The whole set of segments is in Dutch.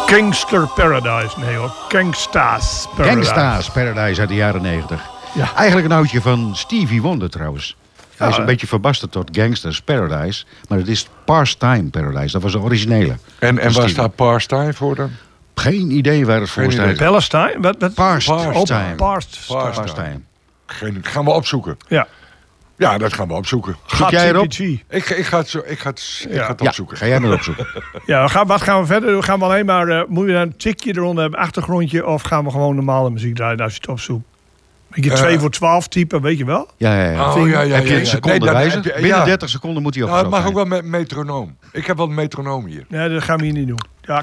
Gangster Paradise. Nee hoor, Gangsta's Paradise. Gangsta's Paradise uit de jaren 90. Ja. Eigenlijk een oudje van Stevie Wonder trouwens. Hij is een beetje verbasterd tot Gangsta's Paradise. Maar het is Pastime Paradise. Dat was de originele. En waar staat Pastime voor dan? Geen idee waar het voor staat. Palestine? Wat? Pastime. Pastime. Gaan we opzoeken. Ja. Ja, dat gaan we opzoeken. Zoek jij erop? Ik ga het opzoeken. Ga jij maar opzoeken. Ja, wat gaan we verder doen? Gaan we alleen maar... moet je een tikje eronder hebben, achtergrondje... of gaan we gewoon normale muziek draaien als je het opzoekt? Weet je, 2 voor 12 type, weet je wel? Ja. Heb je een seconde wijzer? Binnen 30 seconden moet hij opgezocht het mag zijn. ook wel met metronoom. Ik heb wel een metronoom hier. Nee, dat gaan we hier niet doen. Ja.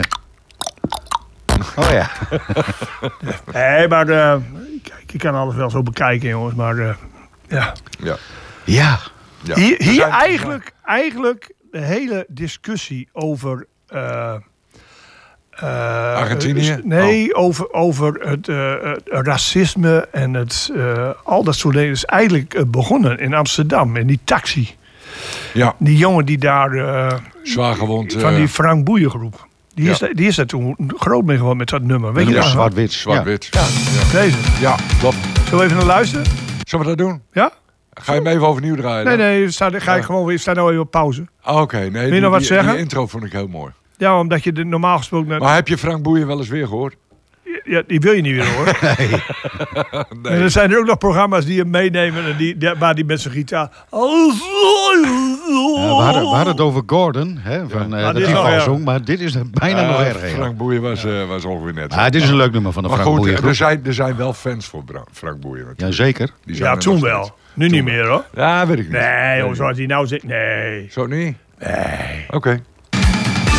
Oh ja. Nee, maar... kijk, ik kan alles wel zo bekijken, jongens. Maar ja. Ja. Hier eigenlijk de hele discussie over... Argentinië? Nee, over het racisme en het, al dat soort dingen is eigenlijk begonnen in Amsterdam, in die taxi. Ja. Die jongen die daar... Zwaar gewond. van die Frank Boeien groep. Die is daar toen groot mee geworden met dat nummer. Weet je dat? Zwart-wit. Zwart-wit. Ja. Deze. Ja, klopt. Zullen we even naar luisteren? Zullen we dat doen? Ja? Ga je hem even overnieuw draaien? Nee, ga ik gewoon weer. Ik sta nou even op pauze. Oké, nee. Wil je nog wat zeggen? Die intro vond ik heel mooi. Ja, omdat je normaal gesproken... Maar heb je Frank Boeien wel eens weer gehoord? Ja, die wil je niet weer hoor. Nee. En er zijn er ook nog programma's die hem meenemen en waar die met zijn gitaar... We hadden het over Gordon, hè, van, dat hij vals zong, maar dit is bijna nog erger. Frank Boeien was ongeveer net zo. Dit is een leuk nummer van de Maar Frank goed, Boeien groep. er zijn wel fans voor Frank Boeien. Jazeker. Die zijn Ja, er toen nog wel. steeds. Nu niet meer hoor. Ja, weet ik niet. Nee, zoals hij nou zit. Nee. Zo niet? Nee. Oké.